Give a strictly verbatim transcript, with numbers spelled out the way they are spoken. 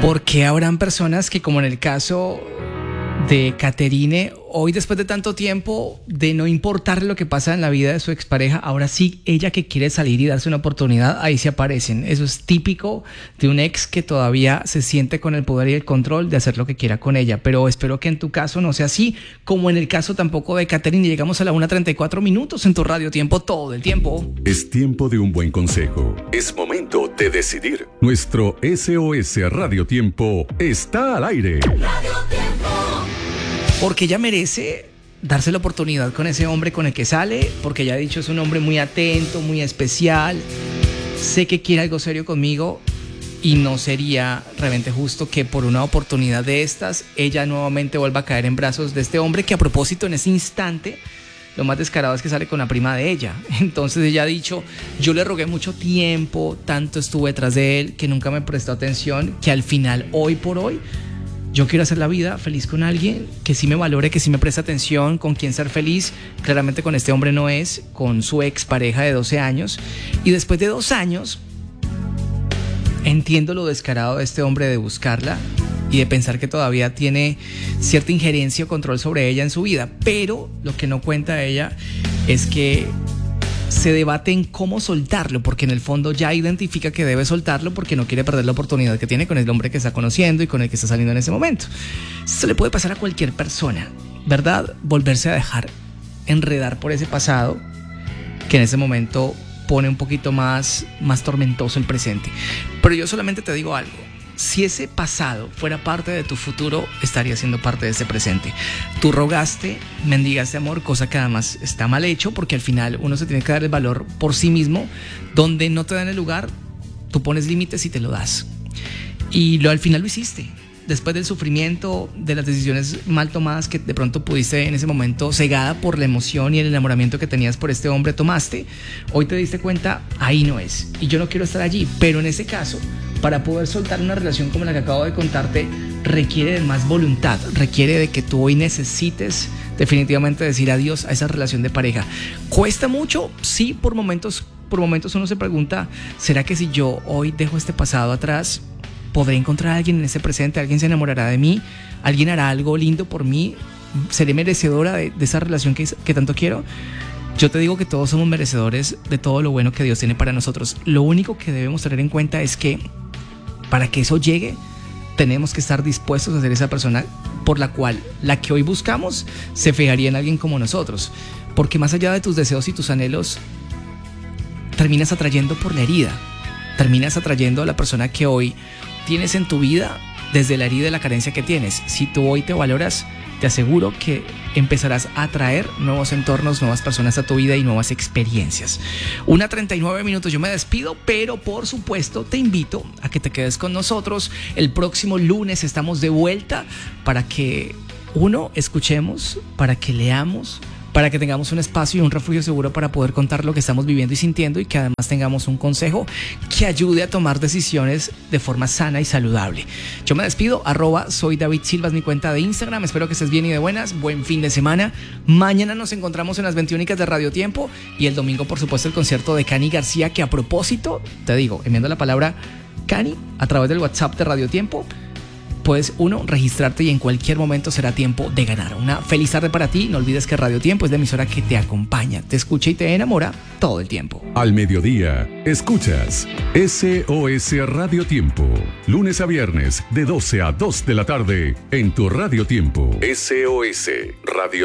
Porque habrán personas que, como en el caso de Caterine, hoy después de tanto tiempo de no importarle lo que pasa en la vida de su expareja, ahora sí, ella que quiere salir y darse una oportunidad, ahí se aparecen. Eso es típico de un ex que todavía se siente con el poder y el control de hacer lo que quiera con ella. Pero espero que en tu caso no sea así, como en el caso tampoco de Caterine. Llegamos a la una treinta y cuatro minutos en tu Radio Tiempo, todo el tiempo. Es tiempo de un buen consejo. Es momento de decidir. Nuestro S O S Radio Tiempo está al aire. Radio Tiempo. Porque ella merece darse la oportunidad con ese hombre con el que sale, porque ella ha dicho es un hombre muy atento, muy especial, sé que quiere algo serio conmigo y no sería realmente justo que por una oportunidad de estas ella nuevamente vuelva a caer en brazos de este hombre que, a propósito, en ese instante lo más descarado es que sale con la prima de ella. Entonces ella ha dicho, yo le rogué mucho tiempo, tanto estuve detrás de él, que nunca me prestó atención, que al final, hoy por hoy, yo quiero hacer la vida feliz con alguien que sí me valore, que sí me preste atención, con quien ser feliz. Claramente con este hombre no es, con su expareja de doce años. Y después de dos años, entiendo lo descarado de este hombre de buscarla y de pensar que todavía tiene cierta injerencia o control sobre ella en su vida. Pero lo que no cuenta ella es que se debate en cómo soltarlo, porque en el fondo ya identifica que debe soltarlo porque no quiere perder la oportunidad que tiene con el hombre que está conociendo y con el que está saliendo en ese momento. Esto le puede pasar a cualquier persona, ¿verdad? Volverse a dejar enredar por ese pasado que en ese momento pone un poquito más, más tormentoso el presente. Pero yo solamente te digo algo. Si ese pasado fuera parte de tu futuro, estaría siendo parte de ese presente. Tú rogaste, mendigaste amor, cosa que además está mal hecho, porque al final uno se tiene que dar el valor por sí mismo. Donde no te dan el lugar, tú pones límites y te lo das. Y lo, al final lo hiciste. Después del sufrimiento, de las decisiones mal tomadas que de pronto pudiste en ese momento, cegada por la emoción y el enamoramiento que tenías por este hombre, tomaste, hoy te diste cuenta, ahí no es. Y yo no quiero estar allí, pero en ese caso, para poder soltar una relación como la que acabo de contarte, requiere de más voluntad, requiere de que tú hoy necesites definitivamente decir adiós a esa relación de pareja. ¿Cuesta mucho? Sí, por momentos, por momentos uno se pregunta, ¿será que si yo hoy dejo este pasado atrás, podré encontrar a alguien en ese presente? ¿Alguien se enamorará de mí? ¿Alguien hará algo lindo por mí? ¿Seré merecedora de, de esa relación que, que tanto quiero? Yo te digo que todos somos merecedores de todo lo bueno que Dios tiene para nosotros. Lo único que debemos tener en cuenta es que para que eso llegue, tenemos que estar dispuestos a ser esa persona por la cual la que hoy buscamos se fijaría en alguien como nosotros. Porque más allá de tus deseos y tus anhelos, terminas atrayendo por la herida. Terminas atrayendo a la persona que hoy tienes en tu vida desde la herida y la carencia que tienes. Si tú hoy te valoras, te aseguro que empezarás a atraer nuevos entornos, nuevas personas a tu vida y nuevas experiencias. una treinta y nueve minutos, yo me despido, pero por supuesto te invito a que te quedes con nosotros. El próximo lunes estamos de vuelta para que, uno, escuchemos, para que leamos, para que tengamos un espacio y un refugio seguro para poder contar lo que estamos viviendo y sintiendo, y que además tengamos un consejo que ayude a tomar decisiones de forma sana y saludable. Yo me despido, arroba soy David Silva, es mi cuenta de Instagram. Espero que estés bien y de buenas. Buen fin de semana. Mañana nos encontramos en las veintiúnicas de Radio Tiempo, y el domingo, por supuesto, el concierto de Cani García, que, a propósito, te digo, enviando la palabra Cani a través del WhatsApp de Radio Tiempo, puedes, uno, registrarte y en cualquier momento será tiempo de ganar. Una feliz tarde para ti. No olvides que Radio Tiempo es la emisora que te acompaña, te escucha y te enamora todo el tiempo. Al mediodía, escuchas S O S Radio Tiempo. Lunes a viernes, de doce a dos de la tarde, en tu Radio Tiempo. S O S Radio